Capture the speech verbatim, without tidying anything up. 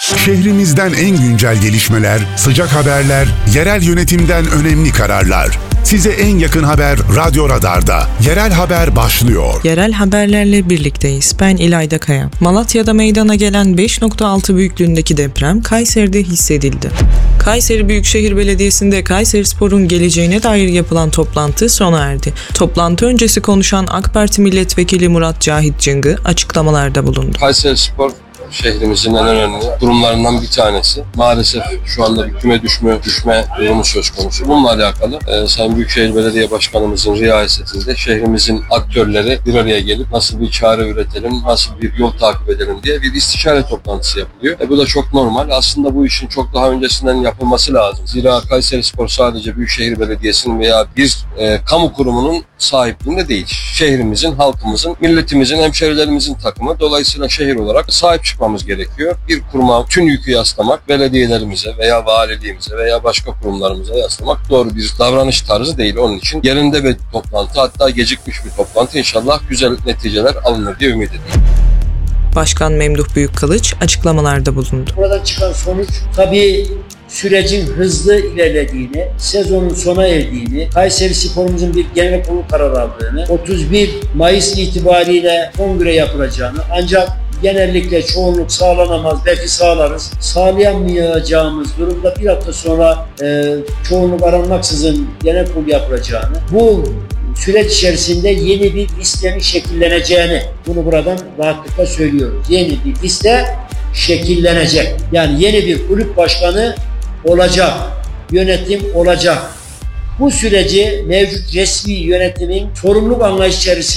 Şehrimizden en güncel gelişmeler, sıcak haberler, yerel yönetimden önemli kararlar. Size en yakın haber Radyo Radar'da. Yerel haber başlıyor. Yerel haberlerle birlikteyiz. Ben İlayda Kaya. Malatya'da meydana gelen beş nokta altı büyüklüğündeki deprem Kayseri'de hissedildi. Kayseri Büyükşehir Belediyesi'nde Kayserispor'un geleceğine dair yapılan toplantı sona erdi. Toplantı öncesi konuşan AK Parti Milletvekili Murat Cahit Cıngı açıklamalarda bulundu. Kayserispor şehrimizin en önemli kurumlarından bir tanesi. Maalesef şu anda bir küme düşme, düşme durumu söz konusu. Bununla alakalı e, Sayın Büyükşehir Belediye Başkanımızın riyasetinde şehrimizin aktörleri bir araya gelip nasıl bir çare üretelim, nasıl bir yol takip edelim diye bir istişare toplantısı yapılıyor. E, bu da çok normal. Aslında bu işin çok daha öncesinden yapılması lazım. Zira Kayserispor sadece Büyükşehir Belediyesi'nin veya bir e, kamu kurumunun sahipliğinde değil. Şehrimizin, halkımızın, milletimizin, hemşehrilerimizin takımı. Dolayısıyla şehir olarak sahip çıkmamız gerekiyor. Bir kuruma tüm yükü yaslamak, belediyelerimize veya valiliğimize veya başka kurumlarımıza yaslamak doğru bir davranış tarzı değil. Onun için yerinde bir toplantı, hatta gecikmiş bir toplantı, inşallah güzel neticeler alınır diye ümit ediyorum. Başkan Memduh Büyükkılıç açıklamalarda bulundu. Buradan çıkan sonuç tabii sürecin hızlı ilerlediğini, sezonun sona erdiğini, Kayserispor'umuzun bir genel kurul kararı aldığını, otuz bir Mayıs itibariyle kongre yapılacağını, ancak genellikle çoğunluk sağlanamaz, belki sağlarız. Sağlayamayacağımız durumda bir hafta sonra e, çoğunluk aranmaksızın genel kurul yapılacağını, bu süreç içerisinde yeni bir listenin şekilleneceğini, bunu buradan rahatlıkla söylüyoruz. Yeni bir liste şekillenecek. Yani yeni bir kulüp başkanı olacak, yönetim olacak. Bu süreci mevcut resmi yönetimin sorumluluk anlayışı içerisinde